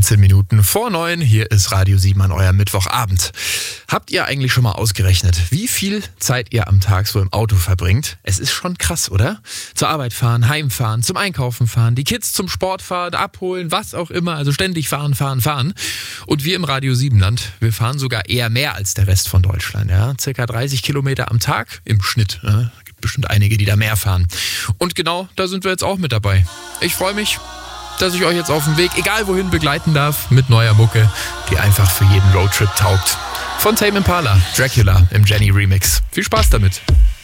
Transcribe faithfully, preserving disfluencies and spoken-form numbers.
neunzehn Minuten vor neun. Hier ist Radio sieben an eurem Mittwochabend. Habt ihr eigentlich schon mal ausgerechnet, wie viel Zeit ihr am Tag so im Auto verbringt? Es ist schon krass, oder? Zur Arbeit fahren, heimfahren, zum Einkaufen fahren, die Kids zum Sport fahren, abholen, was auch immer. Also ständig fahren, fahren, fahren. Und wir im Radio sieben-Land, wir fahren sogar eher mehr als der Rest von Deutschland. Ja? Circa dreißig Kilometer am Tag im Schnitt. Ja? Gibt bestimmt einige, die da mehr fahren. Und genau da sind wir jetzt auch mit dabei. Ich freue mich, dass ich euch jetzt auf dem Weg, egal wohin, begleiten darf mit neuer Mucke, die einfach für jeden Roadtrip taugt. Von Tame Impala, Dracula im Jenny Remix. Viel Spaß damit.